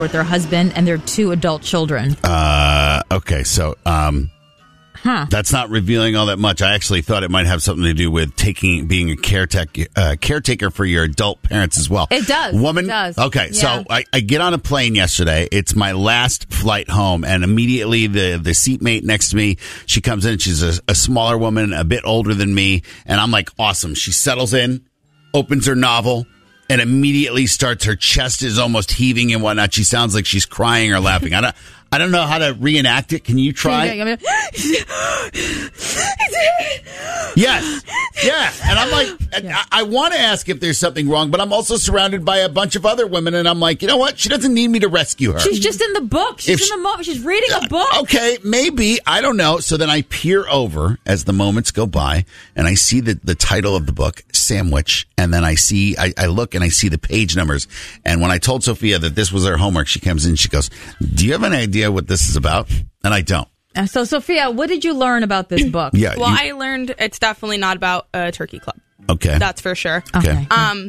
with their husband and their 2 adult children. Okay, so that's not revealing all that much. I actually thought it might have something to do with being a caretaker for your adult parents as well. It does. Woman? It does. Okay, Yeah. so I get on a plane yesterday. It's my last flight home, and immediately the seatmate next to me, she comes in. She's a smaller woman, a bit older than me, and I'm like, awesome. She settles in, opens her novel, and immediately starts, her chest is almost heaving and whatnot. She sounds like she's crying or laughing. I don't know how to reenact it. Can you try? Yes. Yeah. And I'm like, I want to ask if there's something wrong, but I'm also surrounded by a bunch of other women. And I'm like, you know what? She doesn't need me to rescue her. She's just in the book. She's in the moment. She's reading a book. Okay, maybe. I don't know. So then I peer over as the moments go by, and I see the title of the book, Sandwich. And then I look and I see the page numbers. And when I told Sophia that this was her homework, she comes in and she goes, do you have an idea what this is about? And I don't. So, Sophia, what did you learn about this book? Yeah. Well, I learned it's definitely not about a turkey club. Okay. That's for sure. Okay.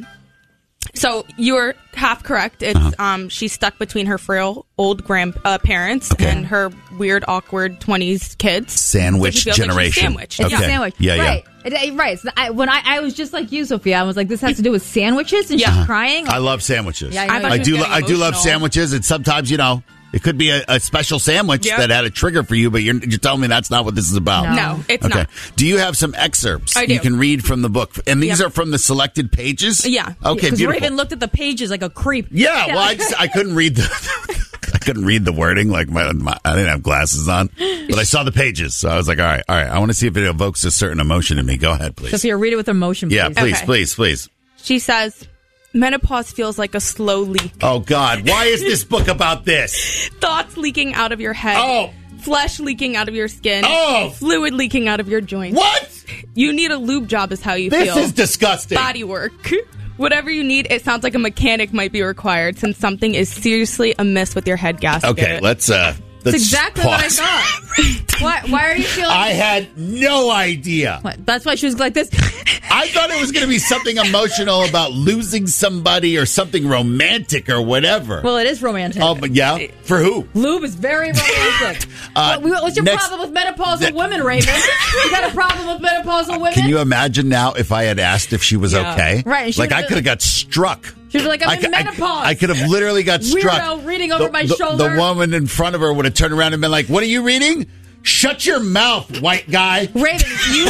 So you were half correct. It's she's stuck between her frail old grandparents and her weird, awkward 20s kids. Sandwich So she feels like she's generation. sandwiched. Okay. It's a sandwich. Yeah, right. Right. So when I was just like you, Sophia, I was like, this has to do with sandwiches, and she's crying. I love sandwiches. Yeah, I do love sandwiches, and sometimes, it could be a special sandwich that had a trigger for you, but you're telling me that's not what this is about. No, it's not. Do you have some excerpts I do. you can read from the book? And these are from the selected pages? Yeah. Okay, Because beautiful. we even looked at the pages like a creep. Yeah, well, I couldn't read I couldn't read the wording. Like I didn't have glasses on, but I saw the pages, so I was like, all right. I want to see if it evokes a certain emotion in me. Go ahead, please. Sophia, read it with emotion, please. Yeah, please, Okay. please. She says, menopause feels like a slow leak. Oh God, why is this book about this? Thoughts leaking out of your head. Oh. Flesh leaking out of your skin. Oh. Fluid leaking out of your joints. What? You need a lube job is how you This feel. is disgusting. Body work. Whatever you need, it sounds like a mechanic might be required since something is seriously amiss with your head gasket. Okay, let's That's exactly what I pause. thought. Why are you feeling... I had no idea. What? That's why she was like this. I thought it was going to be something emotional about losing somebody or something romantic or whatever. Well, it is romantic. Oh, but yeah? For who? Lube is very romantic. What's your next- problem with menopausal women, Raven? You got a problem with menopausal women? Can you imagine now if I had asked if she was okay? Right, and she Like, would've I could have got struck. She was like, I'm in menopause. I could have literally got struck. Weirdo reading over my shoulder. The woman in front of her would have turned around and been like, what are you reading? Shut your mouth, white guy. Raven,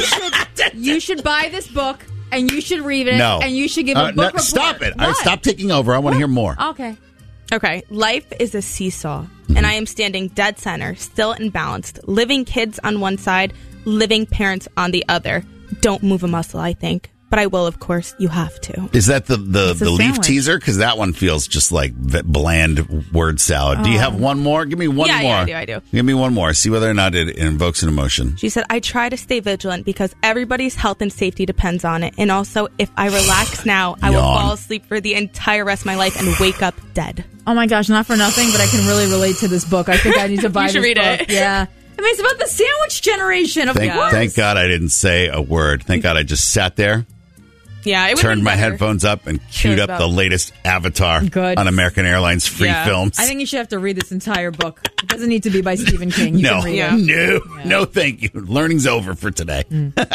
you should buy this book, and you should read it, No. and you should give a book report. Stop it. What? Stop taking over. I want to hear more. Okay. Okay, life is a seesaw, and I am standing dead center, still and balanced, living kids on one side, living parents on the other. Don't move a muscle, I think. But I will, of course. You have to. Is that the a leaf sandwich. teaser? Because that one feels just like bland word salad. Do you have one more? Give me one more. Yeah, I do. Give me one more. See whether or not it invokes an emotion. She said, I try to stay vigilant because everybody's health and safety depends on it. And also, if I relax now, I will Yawn. fall asleep for the entire rest of my life and wake up dead. Oh my gosh, not for nothing, but I can really relate to this book. I think I need to buy You should this read book. it. Yeah. I mean, it's about the sandwich generation, of course. Thank God I didn't say a word. Thank God I just sat there, Yeah, it would turned my better. headphones up, and queued Cares up about- the latest Avatar Good. on American Airlines free Yeah. films. I think you should have to read this entire book. It doesn't need to be by Stephen King. You no, can read Yeah. it. no, thank you. Learning's over for today.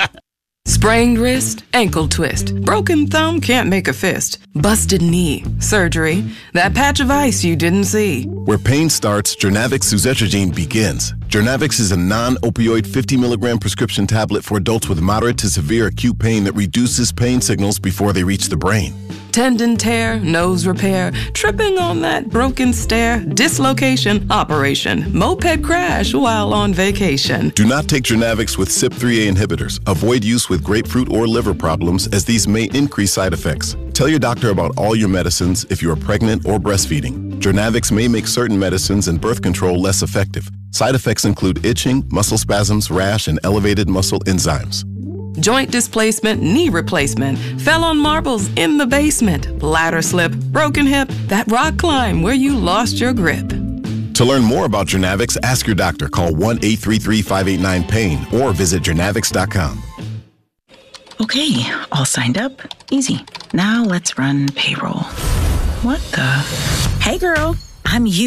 Sprained wrist, ankle twist, broken thumb can't make a fist, busted knee, surgery, that patch of ice you didn't see. Where pain starts, Jernavix suzetrigine begins. Jernavix is a non-opioid 50 milligram prescription tablet for adults with moderate to severe acute pain that reduces pain signals before they reach the brain. Tendon tear, nose repair, tripping on that broken stair, dislocation, operation, moped crash while on vacation. Do not take Jernavix with CYP3A inhibitors. Avoid use with grapefruit or liver problems as these may increase side effects. Tell your doctor about all your medicines if you are pregnant or breastfeeding. Jernavix may make certain medicines and birth control less effective. Side effects include itching, muscle spasms, rash, and elevated muscle enzymes. Joint displacement, knee replacement, fell on marbles in the basement, ladder slip, broken hip, that rock climb where you lost your grip. To learn more about Jernavix, ask your doctor. Call 1-833-589-PAIN or visit jernavix.com. Okay, all signed up. Easy. Now let's run payroll. What the? Hey, girl. I'm